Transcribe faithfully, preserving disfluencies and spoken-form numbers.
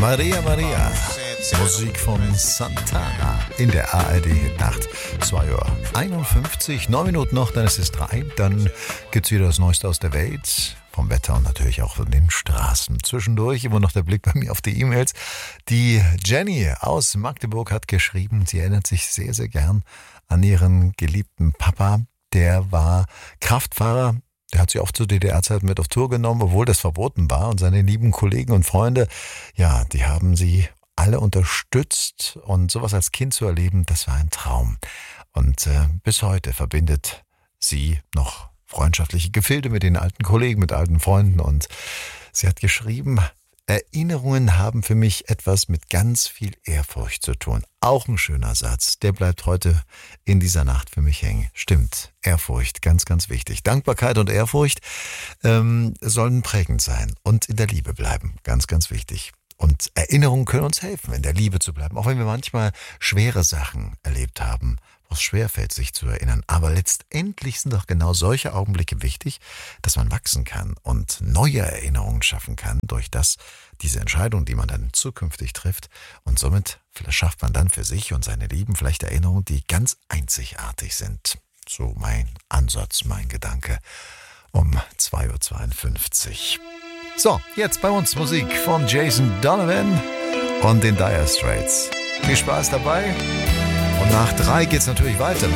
Maria Maria, Musik von Santana in der A R D-Nacht. zwei Uhr einundfünfzig, neun Minuten noch, dann ist es drei. Dann gibt's wieder das Neueste aus der Welt, vom Wetter und natürlich auch von den Straßen. Zwischendurch immer noch der Blick bei mir auf die E-Mails. Die Jenny aus Magdeburg hat geschrieben, sie erinnert sich sehr, sehr gern an ihren geliebten Papa. Der war Kraftfahrer. Der hat sie oft zu D D R-Zeiten mit auf Tour genommen, obwohl das verboten war. Und seine lieben Kollegen und Freunde, ja, die haben sie alle unterstützt. Und sowas als Kind zu erleben, das war ein Traum. Und äh, bis heute verbindet sie noch freundschaftliche Gefilde mit den alten Kollegen, mit alten Freunden. Und sie hat geschrieben, Erinnerungen haben für mich etwas mit ganz viel Ehrfurcht zu tun. Auch ein schöner Satz, der bleibt heute in dieser Nacht für mich hängen. Stimmt, Ehrfurcht, ganz, ganz wichtig. Dankbarkeit und Ehrfurcht ähm, sollen prägend sein und in der Liebe bleiben, ganz, ganz wichtig. Und Erinnerungen können uns helfen, in der Liebe zu bleiben, auch wenn wir manchmal schwere Sachen erlebt haben, wo es schwerfällt, sich zu erinnern. Aber letztendlich sind doch genau solche Augenblicke wichtig, dass man wachsen kann und neue Erinnerungen schaffen kann durch das, diese Entscheidung, die man dann zukünftig trifft. Und somit schafft man dann für sich und seine Lieben vielleicht Erinnerungen, die ganz einzigartig sind. So mein Ansatz, mein Gedanke um zwei Uhr zweiundfünfzig. So, jetzt bei uns Musik von Jason Donovan und den Dire Straits. Viel Spaß dabei. Und nach drei geht's natürlich weiter.